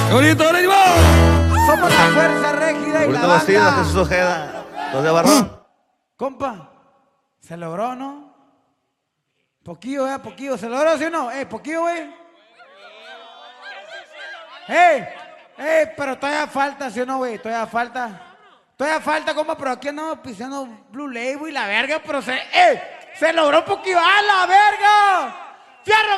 ¡Qué bonito, ánimo! Somos la fuerza régida y la banda. Jesús Ojeda, los de Barrón. Compa, se logró, ¿no? Poquillo, poquillo. ¿Se logró, sí o no? Poquillo, güey. Pero todavía falta, ¿sí o no, güey? Todavía falta. Todavía falta, compa, pero aquí andamos pisando Blue Label y la verga, pero se logró poquillo. ¡A la verga! ¡Fierro!